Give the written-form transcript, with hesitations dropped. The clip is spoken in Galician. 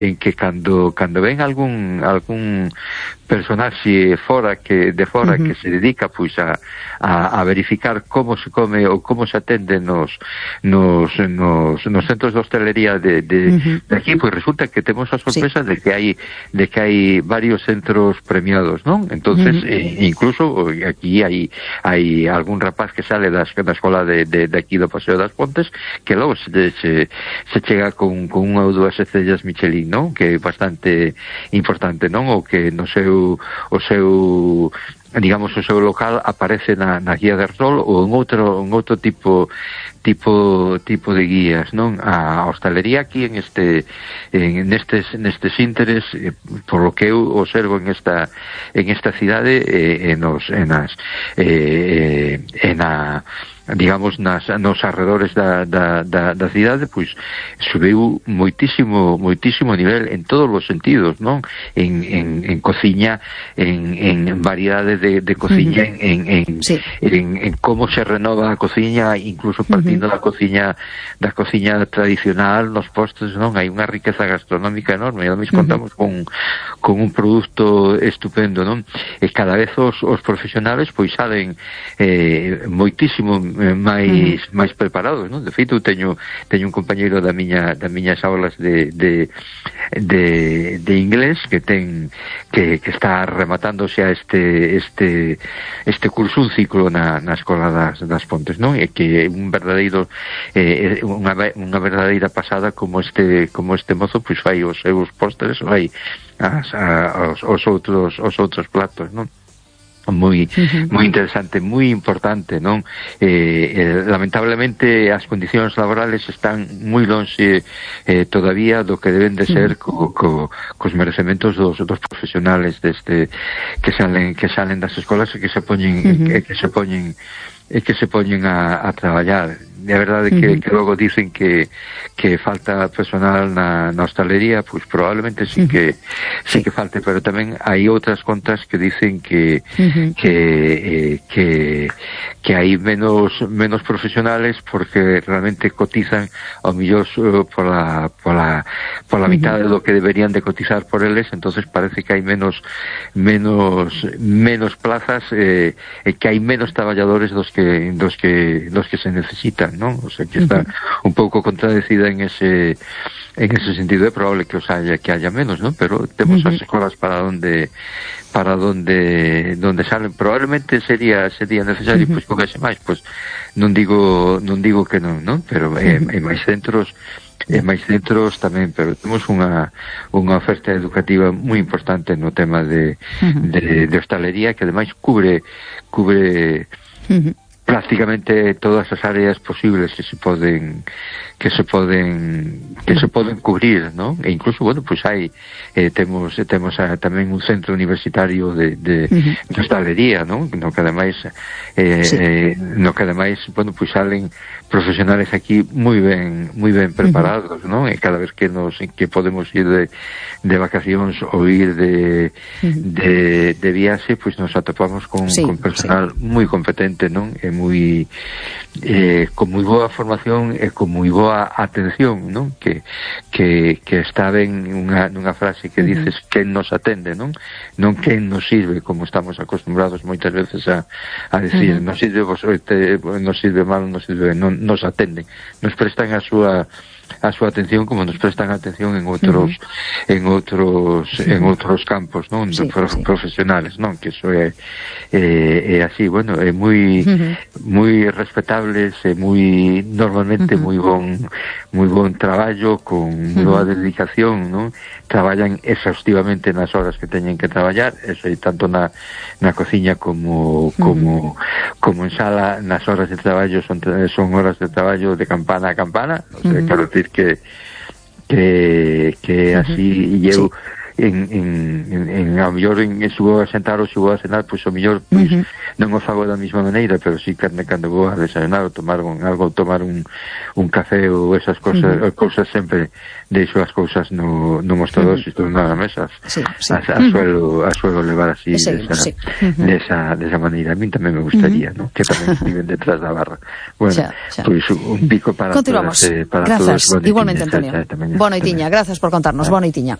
en que cando ven algún personaxe de fora que se dedica pois a verificar como se come ou como se atende nos centros de hostelería de aquí, pois resulta que temos a sorpresa de que hai varios centros premiados, non? Entonces, incluso aquí hai algún rapaz que sale da escola de aquí do Paseo das Pontes que logo se chega con unha ou dúas estrellas Michelin, non? Que é bastante importante, non? O que no seu digamos o seu local aparece na guía de Repsol ou en outro tipo de guías, non? A hostalería aquí nestes ínteres, por lo que eu observo en esta cidade, digamos nos arredores da cidade, pois subiu moitísimo nivel en todos os sentidos, non? En cociña, en variedade de cociña, en como se renova a cociña, incluso partindo da cociña tradicional, nos postres, non? Hai unha riqueza gastronómica enorme, e ademais contamos con un produto estupendo, non? E cada vez os profesionales pois salen moitísimo máis preparados, non? De feito, teño un compañeiro das miñas aulas de inglés que está rematándose a este curso, un ciclo na Escola das Pontes, non? E que é unha verdadeira pasada como este mozo pois fai os seus postres, fai os outros platos, non? Moi interesante, moi importante, non? Lamentablemente as condicións laborales están moi lonxe todavía do que deben de ser cos merecementos dos profesionales que salen das escolas e que se poñen a traballar. De verdade que logo dicen que falta personal na hostalería, pois probablemente sí que falte, pero tamén hai outras contas que dicen que hai menos profesionales porque realmente cotizan ao mellor pola mitad do que deberían de cotizar por eles, entonces parece que hai menos plazas e que hai menos traballadores dos que se necesitan, non? O sea, que está un pouco contradecida en ese sentido. É probable que haya menos, non? Pero temos as escolas para onde salen. Probablemente sería necesario pois cogerse máis, pois non digo que non? Pero hai máis centros tamén, pero temos unha oferta educativa moi importante no tema de hostalería, que ademais cubre prácticamente todas as áreas posibles que se poden cubrir, ¿no? E incluso, bueno, pues temos tamén un centro universitario de hostalería, ¿no? No que ademais bueno, pues salen profesionales aquí moi ben preparados, ¿no? E cada vez que podemos ir de vacacións ou ir de viaxe, pues nos atopamos con personal moi competente, ¿no? E con moi boa formación e con moi boa atención, ¿no? Que está ben nunha frase que dices quen nos atende, non quen nos sirve, como estamos acostumbrados moitas veces a decir, nos sirve mal, nos sirve, non nos atenden, nos prestan a súa atención como nos prestan atención en outros campos, non? Profesionales, non? Que iso é así, bueno, é moi respetables e normalmente moi bon traballo, con boa dedicación, non? Traballan exhaustivamente nas horas que teñen que traballar, eso, tanto na cociña como en sala. Nas horas de traballo son horas de traballo de campana a campana, o sea, quero decir que así, e eu ao mellor se vou a sentar ou se vou a cenar, pois ao mellor non o fago da mesma maneira, pero sí cando vou a desayunar ou tomar algo, tomar un café ou esas cousas sempre deixo as cousas no mostrador, se estou na mesa, a suelo levar así desa maneira. A mí tamén me gustaría, ¿no? Que tamén viven detrás da barra. Bueno, pois un pico para continuamos. Grazas, igualmente, Antonio. Boa noitiña, grazas por contarnos. Boa noitiña.